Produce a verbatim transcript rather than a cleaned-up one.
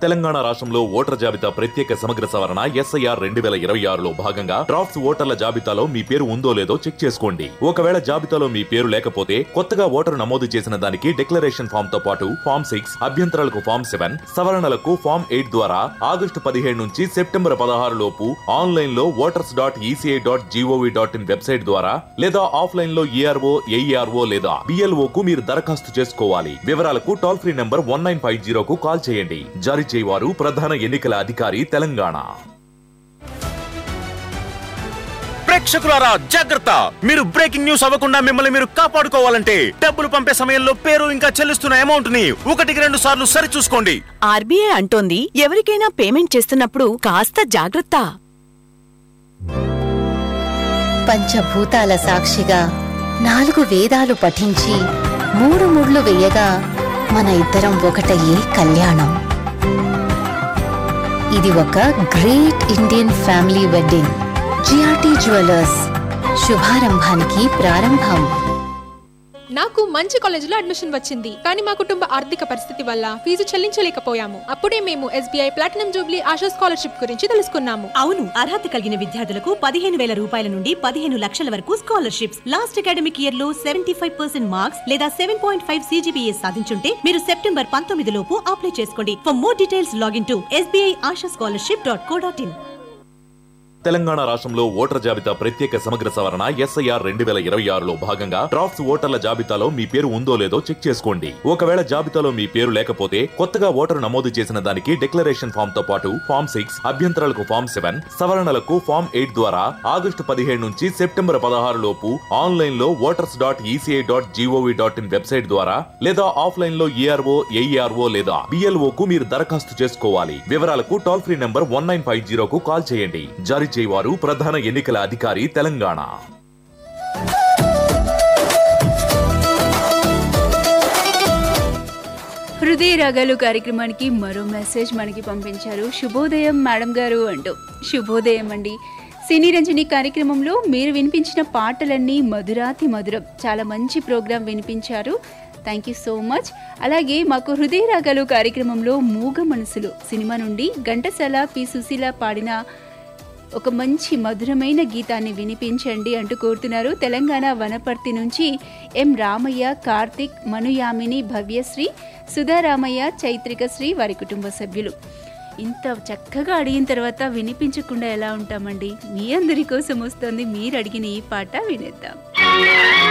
తెలంగాణ రాష్ట్రంలో ఓటర్ జాబితా ప్రత్యేక సమగ్ర సవరణ ఎస్ఐఆర్ రెండు వేల ఇరవై ఆరులో భాగంగా డ్రాఫ్ట్స్ ఓటర్ల జాబితాలో మీ పేరు ఉందో లేదో చెక్ చేసుకోండి. ఒకవేళ జాబితాలో మీ పేరు లేకపోతే కొత్తగా ఓటరు నమోదు చేసిన దానికి డిక్లరేషన్ ఫామ్ తో పాటు ఫామ్ సిక్స్, అభ్యంతరాలకు ఫామ్ సెవెన్, సవరణలకు ఫామ్ ఎయిట్ ద్వారా ఆగస్టు పదిహేడు నుంచి సెప్టెంబర్ పదహారు లోపు ఆన్లైన్ లో voters dot ECI dot GOV dot in website ద్వారా లేదా ఆఫ్లైన్ లో ఈఆర్ఓ, ఏఈఆర్ఓ లేదా బిఎల్ఓ కు మీరు దరఖాస్తు చేసుకోవాలి. వివరాలకు toll free number one nine five జీరోకు call చేయండి. జారీ చేయవారు ప్రధాన ఎన్నికల అధికారి తెలంగాణ. ప్రేక్షకులారా జాగ్రత్త! మీరు బ్రేకింగ్ న్యూస్ అవ్వకుండా మిమ్మల్ని మీరు కాపాడుకోవాలంటే డబ్బులు పంపే సమయంలో పేరు ఇంకా చెల్లిస్తున్న అమౌంట్ ని ఒకటికి రెండు సార్లు సరి చూసుకోండి. ఆర్బీఐ అంటోంది ఎవరికైనా పేమెంట్ చేస్తున్నప్పుడు కాస్త జాగ్రత్త. పంచభూతాల సాక్షిగా నాలుగు వేదాలు పఠించి మూడు ముళ్ళు వేయగా మన ఇద్దరం ఒకటయ్యే కళ్యాణం. ఇది ఒక great Indian family wedding. GRT jewellers, శుభారంభానికి ప్రారంభం. నాకు మంచి కాలేజీలో అడ్మిషన్ వచ్చింది, కానీ మా కుటుంబ ఆర్థిక పరిస్థితి వల్ల ఫీజు చెల్లించలేకపోయాము. అప్పుడే మేము SBI platinum Jubilee ASHA scholarship గురించి తెలుసుకున్నాము. అవును, అర్హత కలిగిన విద్యార్థులకు పదిహేను వేల రూపాయల నుండి పదిహేను లక్షల వరకు స్కాలర్షిప్స్. లాస్ట్ అకాడమిక్ ఇయర్ లో సెవెంటీ ఫైవ్ పర్సెంట్ మార్క్స్ లేదా సెవెన్ పాయింట్ ఫైవ్ సీజీపీఏ సాధించుంటే మీరు సెప్టెంబర్ పంతొమ్మిది లోపు అప్లై చేసుకోండి. For more details login to SBI ASHA scholarship dot co dot in. Telangana రాష్ట్రంలో ఓటర్ జాబితా ప్రత్యేక సమగ్ర సవరణ ఎస్ఐఆర్ రెండు వేల ఇరవై ఆరులో భాగంగా డ్రాఫ్ట్స్ ఓటర్ల జాబితాలో మీ పేరు ఉందో లేదో చెక్ చేసుకోండి. ఒకవేళ జాబితాలో మీ పేరు లేకపోతే కొత్తగా ఓటరు నమోదు చేసిన దానికి డిక్లరేషన్ ఫామ్ తో పాటు ఫామ్ సిక్స్, అభ్యంతరాలకు ఫామ్ సెవెన్, సవరణలకు ఫామ్ ఎయిట్ ద్వారా ఆగస్టు పదిహేడు నుంచి సెప్టెంబర్ పదహారు లోపు ఆన్లైన్ లో voters dot ECI dot GOV dot in website ద్వారా లేదా ఆఫ్లైన్ లో ఈఆర్ఓ, ఏఈఆర్ఓ లేదా బిఎల్ఓ కు మీరు దరఖాస్తు చేసుకోవాలి. వివరాలకు toll free number one nine five జీరోకు call చేయండి. జారీ చేయవారు ప్రధాన ఎన్నికల అధికారి తెలంగాణ. హృదయ రాగాలు కార్యక్రమానికి మరో మెసేజ్ మనకి పంపించారు. శుభోదయం మేడం గారు అంటూ. శుభోదయం అండి. సినీ రంజని కార్యక్రమంలో మీరు వినిపించిన పాటలన్నీ మధురాతి మధురం. చాలా మంచి ప్రోగ్రాం వినిపించారు. Thank you so much. అలాగే మాకు హృదయ రాగాలు కార్యక్రమంలో మూగ మనసులు సినిమా నుండి ఘంటసాల, పి సుశీల పాడిన ఒక మంచి మధురమైన గీతాన్ని వినిపించండి అంటూ కోరుతున్నారు. తెలంగాణ వనపర్తి నుంచి ఎం రామయ్య, కార్తిక్, మనుయామిని, భవ్యశ్రీ, సుధారామయ్య, చైత్రిక శ్రీ, వారి కుటుంబ సభ్యులు. ఇంత చక్కగా అడిగిన తర్వాత వినిపించకుండా ఎలా ఉంటామండి? మీ అందరి కోసం వస్తుంది మీరు అడిగిన ఈ పాట, వినేద్దాం.